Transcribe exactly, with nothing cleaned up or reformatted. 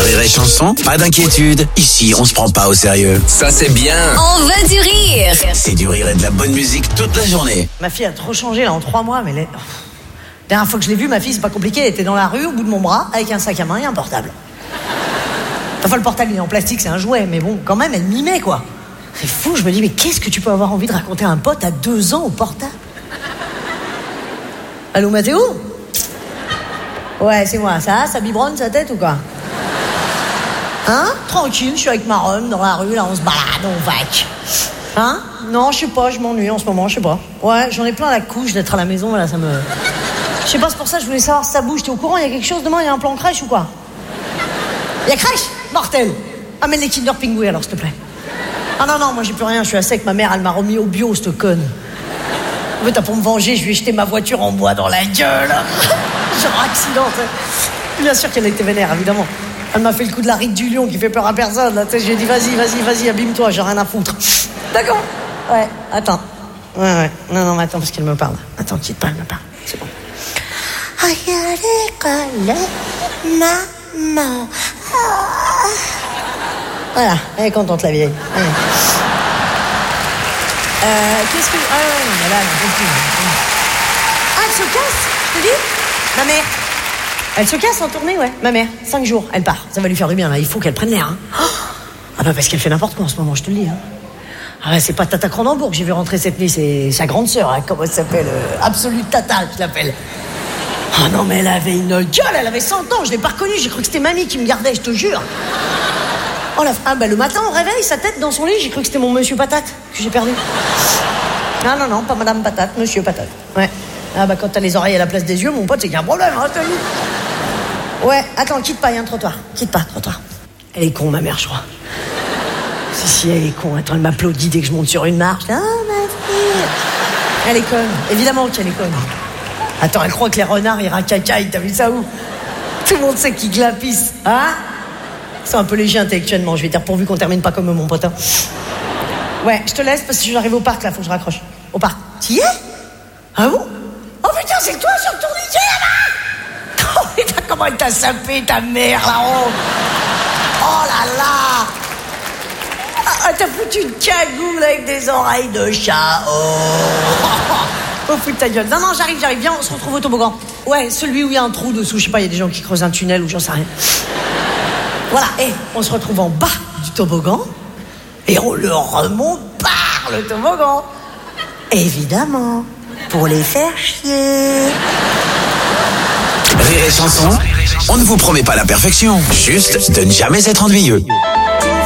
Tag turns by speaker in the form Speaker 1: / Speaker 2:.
Speaker 1: Rire et chanson, pas d'inquiétude. Ici, on se prend pas au sérieux.
Speaker 2: Ça, c'est bien.
Speaker 3: On veut du rire.
Speaker 1: C'est du rire et de la bonne musique toute la journée.
Speaker 4: Ma fille a trop changé là en trois mois, mais les... La dernière fois que je l'ai vue, ma fille, c'est pas compliqué, elle était dans la rue, au bout de mon bras, avec un sac à main et un portable. Enfin, le portable, il est en plastique, c'est un jouet, mais bon, quand même, elle mimait, quoi. C'est fou, je me dis, mais qu'est-ce que tu peux avoir envie de raconter à un pote à deux ans au portable? Allô, Mathéo? Ouais, c'est moi. Ça, ça biberonne sa tête ou quoi? Hein? Tranquille, je suis avec ma rhum dans la rue, là, on se balade, on vaque. Hein? Non, je sais pas, je m'ennuie en ce moment, je sais pas. Ouais, j'en ai plein la couche d'être à la maison, là, ça me... Je sais pas, c'est pour ça que je voulais savoir si ça bouge. T'es au courant, il y a quelque chose demain, il y a un plan crèche ou quoi? Il y a crèche? Mortel. Amène les Kinder Pingouins alors, s'il te plaît. Ah non, non, moi j'ai plus rien, je suis à sec, ma mère, elle m'a remis au bio, cette conne. En fait, t'as pour me venger, je lui ai jeté ma voiture en bois dans la gueule. Genre accident, t'sais. Bien sûr qu'elle était vénère, évidemment. Elle m'a fait le coup de la ride du lion qui fait peur à personne, là, tu sais, je lui ai dit, vas-y, vas-y, vas-y, abîme-toi, j'ai rien à foutre. D'accord? Ouais, attends. Ouais, ouais, non, non, mais attends, parce qu'elle me parle. Attends, quitte pas, elle me parle, c'est bon. Aïe, à l'école, maman. Ah. Voilà, elle est contente, la vieille. Ouais. Euh, qu'est-ce que... Ah ouais, non, mais là, elle en peut plus. Ah, elle se casse, je te dis? Ma mère. Elle se casse en tournée, ouais. Ma mère, cinq jours, elle part. Ça va lui faire du bien, là. Il faut qu'elle prenne l'air, hein. Oh, ah bah, parce qu'elle fait n'importe quoi en ce moment, je te le dis, hein. Ah bah, c'est pas Tata Cronenbourg que j'ai vu rentrer cette nuit, c'est sa grande sœur, hein. Comment elle s'appelle? euh, Absolute Tata, je l'appelle. Oh non, mais elle avait une gueule, elle avait cent ans, je l'ai pas reconnue, j'ai cru que c'était mamie qui me gardait, je te jure. Oh la... Ah bah le matin au réveil, sa tête dans son lit, j'ai cru que c'était mon monsieur Patate que j'ai perdu. Non, non, non, pas madame Patate, monsieur Patate. Ouais. Ah bah quand t'as les oreilles à la place des yeux, mon pote, c'est qu'il y a un problème, hein, je te dis. Ouais, attends, quitte pas, il y a un trottoir. Quitte pas, trottoir. Elle est con, ma mère, je crois. Si, si, elle est con. Attends, elle m'applaudit dès que je monte sur une marche. Ah, ma fille. Elle est conne, évidemment qu'elle est conne. Attends, elle croit que les renards, ils racacaillent, t'as vu ça où? Tout le monde sait qu'ils glapissent, hein? C'est un peu léger intellectuellement, je vais dire, pourvu qu'on termine pas comme mon pote. Hein. Ouais, je te laisse parce que j'arrive au parc là, faut que je raccroche. Au parc. T'y es? Ah bon? Oh putain, c'est toi sur le tourniquet là-bas? Oh putain, comment elle t'a sapé ta mère là-haut? Oh là là! Ah, t'as foutu une cagoule avec des oreilles de chat. Oh! Oh, fous de ta gueule. Non, non, j'arrive, j'arrive. Viens, on se retrouve au toboggan. Ouais, celui où il y a un trou dessous. Je sais pas, il y a des gens qui creusent un tunnel ou j'en sais rien. Voilà, et on se retrouve en bas du toboggan et on le remonte par le toboggan. Évidemment, pour les faire chier.
Speaker 1: Rire et chanson, on ne vous promet pas la perfection, juste de ne jamais être ennuyeux.